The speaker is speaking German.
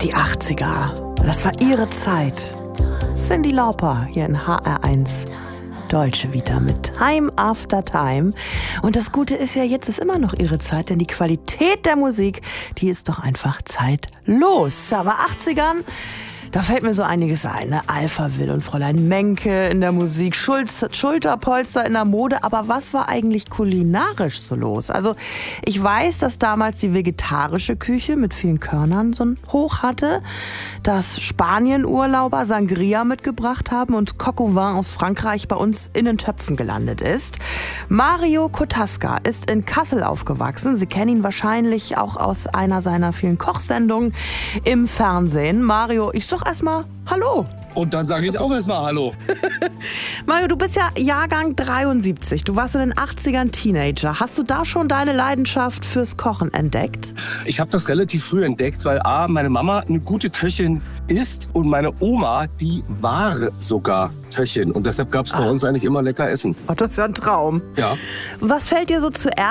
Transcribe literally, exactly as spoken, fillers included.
Die achtziger, das war ihre Zeit. Cyndi Lauper hier in H R eins. Deutsche Vita mit Time After Time. Und das Gute ist ja, jetzt ist immer noch ihre Zeit, denn die Qualität der Musik, die ist doch einfach zeitlos. Aber achtzigern, da fällt mir so einiges ein, ne? Alphaville und Fräulein Menke in der Musik, Schulz, Schulterpolster in der Mode. Aber was war eigentlich kulinarisch so los? Also ich weiß, dass damals die vegetarische Küche mit vielen Körnern so ein Hoch hatte, dass Spanien-Urlauber Sangria mitgebracht haben und Coq au vin aus Frankreich bei uns in den Töpfen gelandet ist. Mario Kotaska ist in Kassel aufgewachsen. Sie kennen ihn wahrscheinlich auch aus einer seiner vielen Kochsendungen im Fernsehen. Mario, ich sag erstmal Hallo. Und dann sage ich auch erstmal Hallo. Mario, du bist ja Jahrgang dreiundsiebzig. Du warst in den achtzigern Teenager. Hast du da schon deine Leidenschaft fürs Kochen entdeckt? Ich habe das relativ früh entdeckt, weil A, meine Mama eine gute Köchin ist und meine Oma, die war sogar Köchin. Und deshalb gab es bei ah. uns eigentlich immer lecker Essen. Oh, das ist ja ein Traum. Ja. Was fällt dir so zuerst